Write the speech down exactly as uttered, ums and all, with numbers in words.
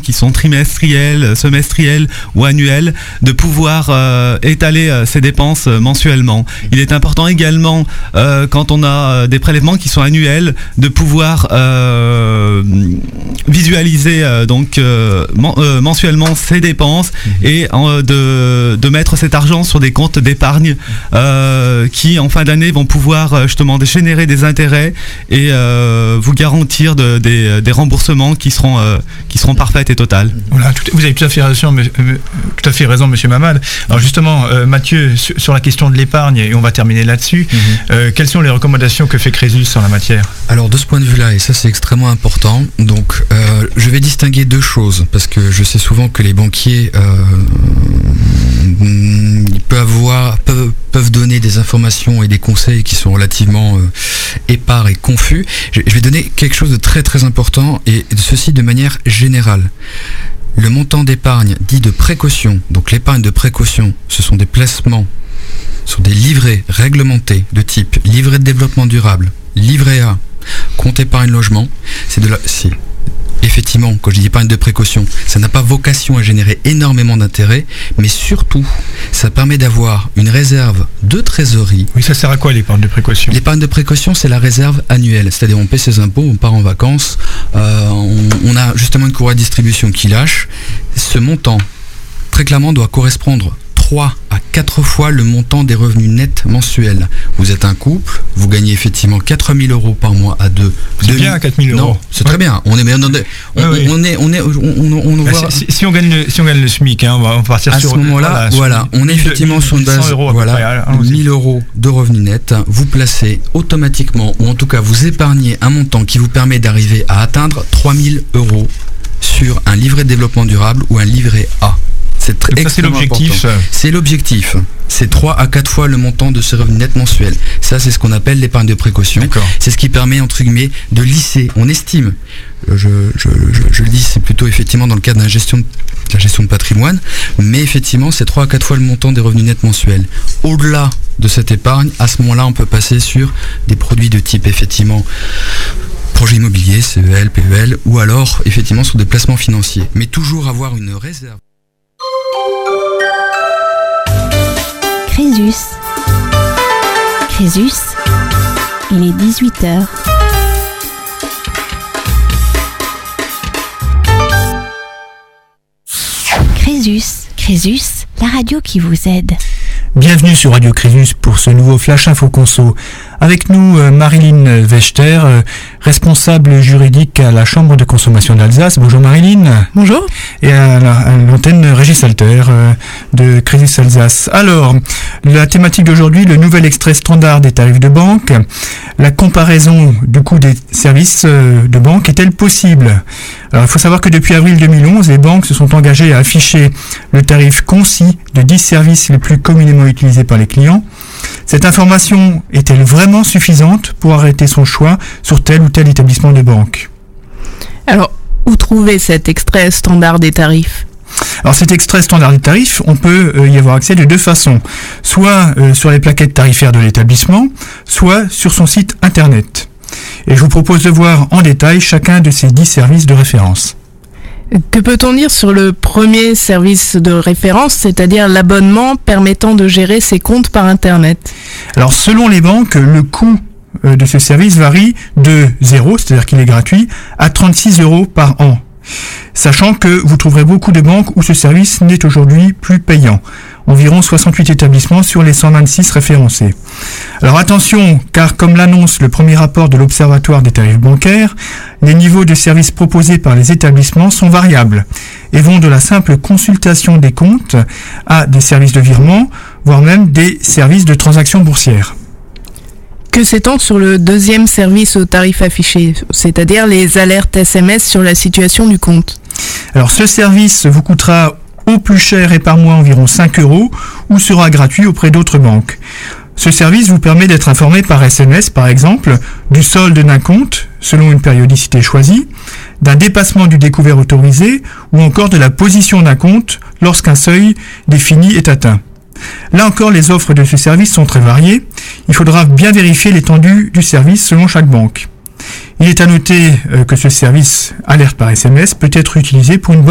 qui sont trimestriels, semestriels ou annuels, de pouvoir euh, étaler euh, ces dépenses euh, mensuellement. Il est important également, euh, quand on a euh, des prélèvements qui sont annuels, de pouvoir euh, visualiser euh, donc euh, men- euh, mensuellement ces dépenses mmh. et euh, de, de mettre cet argent sur des comptes d'épargne euh, qui en fin d'année vont pouvoir euh, justement générer des intérêts et euh, vous garantir de, des, des remboursements qui seront, euh, qui seront parfaits et totales. Voilà, tout, vous avez tout à fait raison, mais, euh, tout à fait raison, Monsieur Mamad. Alors justement, euh, Mathieu, sur, sur la question de l'épargne, et on va terminer là-dessus, mmh. euh, quelles sont les recommandations que fait Crésus en la matière ? Alors de ce point de vue-là, et ça c'est extrêmement important, donc euh, je vais distinguer deux choses, parce que je sais souvent que les banquiers euh, ils peuvent, avoir, peuvent, peuvent donner des informations et des conseils qui sont relativement euh, épars et confus. Je, je vais donner quelque chose de très très important, et ceci de manière générale. Le montant d'épargne dit de précaution, donc l'épargne de précaution, ce sont des placements sur des livrets réglementés de type livret de développement durable, livret A, compte épargne logement. C'est de la, c'est effectivement, quand je dis épargne de précaution, ça n'a pas vocation à générer énormément d'intérêt, mais surtout, ça permet d'avoir une réserve de trésorerie. Oui, ça sert à quoi l'épargne de précaution ? L'épargne de précaution, c'est la réserve annuelle, c'est-à-dire on paie ses impôts, on part en vacances, euh, on, on a justement une courroie de distribution qui lâche. Ce montant, très clairement, doit correspondre trois à quatre fois le montant des revenus nets mensuels. Vous êtes un couple, vous gagnez effectivement quatre mille euros par mois à deux. C'est deux bien, quatre mille euros. Non, c'est ouais. très bien. On est, on, on, on, oui, oui. on est, on est, on, on, on bah, voit. Si, si on gagne le, si on gagne le SMIC, hein, on va partir à sur. À ce moment-là, voilà, voilà on est effectivement sur une base, euros voilà, mille euros de revenus nets. Vous placez automatiquement, ou en tout cas vous épargnez un montant qui vous permet d'arriver à atteindre trois mille euros sur un livret de développement durable ou un livret A. C'est très ça, c'est l'objectif. Important. C'est l'objectif. C'est trois à quatre fois le montant de ce revenu net mensuel. Ça, c'est ce qu'on appelle l'épargne de précaution. D'accord. C'est ce qui permet, entre guillemets, de lisser. On estime, je, je, je, je le dis, c'est plutôt effectivement dans le cadre de la gestion de, la gestion de patrimoine, mais effectivement, c'est trois à quatre fois le montant des revenus nets mensuels. Au-delà de cette épargne, à ce moment-là, on peut passer sur des produits de type, effectivement, projet immobilier, C E L, P E L, ou alors, effectivement, sur des placements financiers. Mais toujours avoir une réserve. Crésus. Crésus, il est dix-huit heures. Crésus, Crésus, la radio qui vous aide. Bienvenue sur Radio Crésus pour ce nouveau Flash Info Conso. Avec nous, euh, Marilyn Wechter, euh, responsable juridique à la Chambre de consommation d'Alsace. Bonjour Marilyn. Bonjour. Et à, la, à l'antenne Régis Alter euh, de Crésus Alsace. Alors, la thématique d'aujourd'hui, le nouvel extrait standard des tarifs de banque. La comparaison du coût des services euh, de banque est-elle possible ? Alors, il faut savoir que depuis avril deux mille onze, les banques se sont engagées à afficher le tarif concis de dix services les plus communément utilisés par les clients. Cette information est-elle vraiment suffisante pour arrêter son choix sur tel ou tel établissement de banque ? Alors, où trouver cet extrait standard des tarifs ? Alors cet extrait standard des tarifs, on peut euh, y avoir accès de deux façons. Soit euh, sur les plaquettes tarifaires de l'établissement, soit sur son site internet. Et je vous propose de voir en détail chacun de ces dix services de référence. Que peut-on dire sur le premier service de référence, c'est-à-dire l'abonnement permettant de gérer ses comptes par Internet ? Alors selon les banques, le coût de ce service varie de zéro, c'est-à-dire qu'il est gratuit, à trente-six euros par an. Sachant que vous trouverez beaucoup de banques où ce service n'est aujourd'hui plus payant. Environ soixante-huit établissements sur les cent vingt-six référencés. Alors attention, car comme l'annonce le premier rapport de l'Observatoire des tarifs bancaires, les niveaux de services proposés par les établissements sont variables et vont de la simple consultation des comptes à des services de virement, voire même des services de transactions boursières. Que sait-on sur le deuxième service au tarif affiché, c'est-à-dire les alertes S M S sur la situation du compte ? Alors ce service vous coûtera au plus cher et par mois environ cinq euros ou sera gratuit auprès d'autres banques. Ce service vous permet d'être informé par S M S par exemple du solde d'un compte selon une périodicité choisie, d'un dépassement du découvert autorisé ou encore de la position d'un compte lorsqu'un seuil défini est atteint. Là encore, les offres de ce service sont très variées. Il faudra bien vérifier l'étendue du service selon chaque banque. Il est à noter que ce service alerte par S M S peut être utilisé pour une bonne